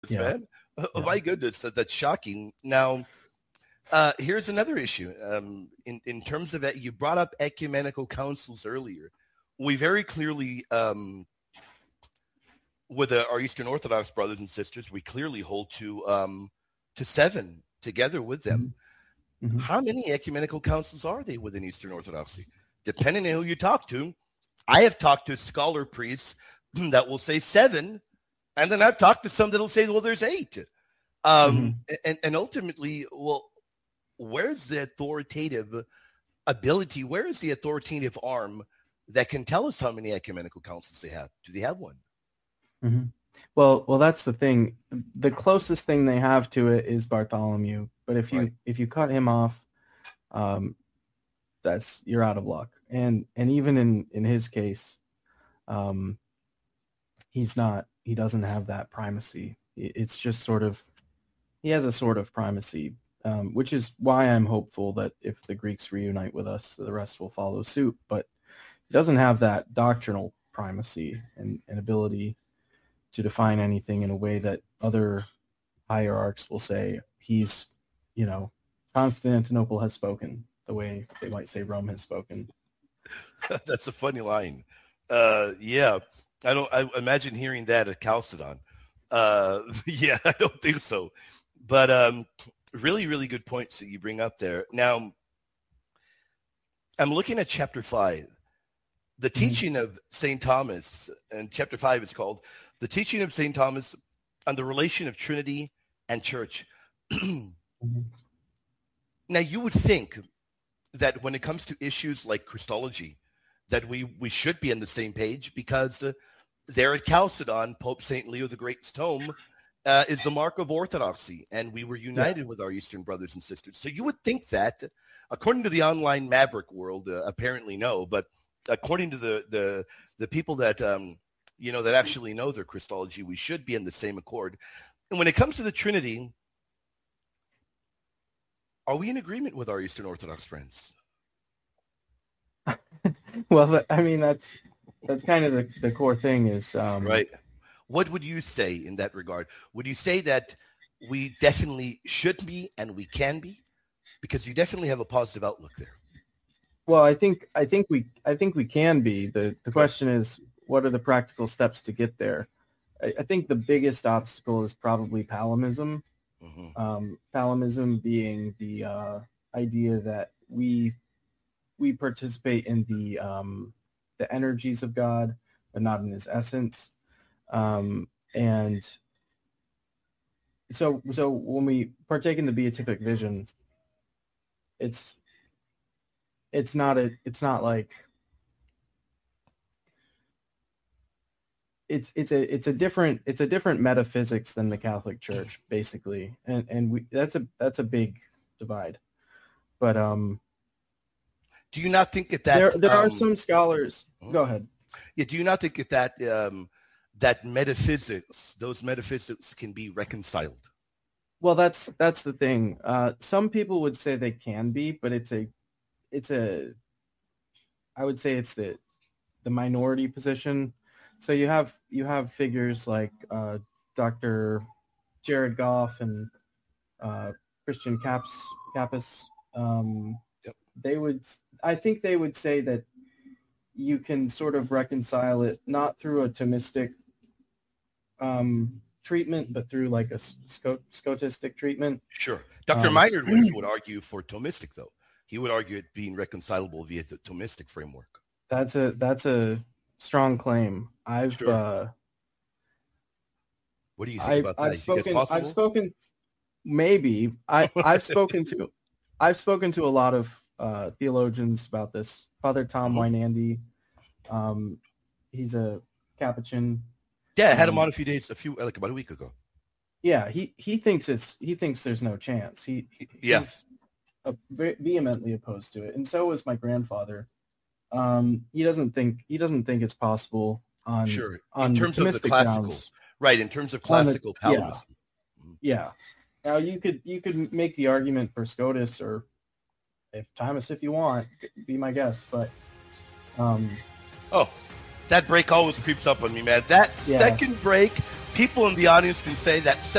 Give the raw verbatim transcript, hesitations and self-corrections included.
Yeah. man. Oh, Yeah. my goodness, that, that's shocking. Now, uh, here's another issue. Um, in, in terms of, you brought up ecumenical councils earlier. We very clearly, um, with uh, our Eastern Orthodox brothers and sisters, we clearly hold to um, to seven together with them. Mm-hmm. How many ecumenical councils are they within Eastern Orthodoxy? Depending on who you talk to. I have talked to scholar priests that will say seven, and then I've talked to some that will say, well, there's eight. Um, Mm-hmm. and, and ultimately, well, where's the authoritative ability? Where is the authoritative arm that can tell us how many ecumenical councils they have? Do they have one? Mm-hmm. Well, well, that's the thing. The closest thing they have to it is Bartholomew. But if you Right. if you cut him off, um, that's you're out of luck. And and even in, in his case, um, he's not. He doesn't have that primacy. It's just sort of he has a sort of primacy, um, which is why I'm hopeful that if the Greeks reunite with us, the rest will follow suit. But he doesn't have that doctrinal primacy and, and ability to define anything in a way that other hierarchs will say he's, you know, Constantinople has spoken the way they might say Rome has spoken. That's a funny line. Uh, yeah, I don't. I imagine hearing that at Chalcedon. Uh, yeah, I don't think so. But um, really, really good points that you bring up there. Now, I'm looking at chapter five, the Mm-hmm. teaching of Saint Thomas, and chapter five is called "The Teaching of Saint Thomas on the Relation of Trinity and Church." Mm-hmm. Now, you would think that when it comes to issues like Christology, that we, we should be on the same page, because uh, there at Chalcedon, Pope Saint Leo the Great's tome uh, is the mark of orthodoxy, and we were united Yeah. with our Eastern brothers and sisters. So you would think that, according to the online Maverick world, uh, apparently no, but according to the the the people that um, you know that actually know their Christology, we should be in the same accord. And when it comes to the Trinity, are we in agreement with our Eastern Orthodox friends? Well, I mean, that's that's kind of the, the core thing is um, Right. What would you say in that regard? Would you say that we definitely should be and we can be? Because you definitely have a positive outlook there. Well, I think I think we I think we can be. The the question is, what are the practical steps to get there? I, I think the biggest obstacle is probably palimism. Mm-hmm. Um, palimism being the uh, idea that we we participate in the um, the energies of God, but not in His essence. Um, and so so when we partake in the beatific vision, it's it's not a it's not like it's it's a it's a different it's a different metaphysics than the Catholic Church, basically, and and we that's a that's a big divide. But um, do you not think that, that there there um, are some scholars. Go ahead. Yeah, do you not think that that, um, that metaphysics, those metaphysics, can be reconciled? Well, that's that's the thing. Uh, some people would say they can be, but it's a it's a I would say it's the the minority position. So you have you have figures like uh, Doctor Jared Goff and uh, Christian Caps Kappas. Um, Yep. They would, I think, they would say that you can sort of reconcile it not through a Thomistic um, treatment, but through like a scot- scotistic treatment. Sure. Doctor Um, Meinert would, would argue for Thomistic, though. He would argue it being reconcilable via the Thomistic framework. That's a that's a strong claim. I've Sure. uh, What do you think I've, about that? I've You think it's spoken. possible? I've spoken. Maybe I I've spoken to I've spoken to a lot of uh, theologians about this. Father Tom Mhm. Wynandy, um, he's a Capuchin. Yeah, I had him Um, on a few days, a few like about a week ago. Yeah, he, he thinks it's he thinks there's no chance. He Yeah. he's uh, ve- vehemently opposed to it, and so was my grandfather. Um, he doesn't think he doesn't think it's possible on Sure. on In terms of the Thomistic classical, grounds. right? In terms of On the- classical yeah. Palinism. Yeah. Now you could you could make the argument for Scotus or if Thomas if you want, be my guest. But um, Oh, that break always creeps up on me, man. That Yeah. second break people in the audience can say that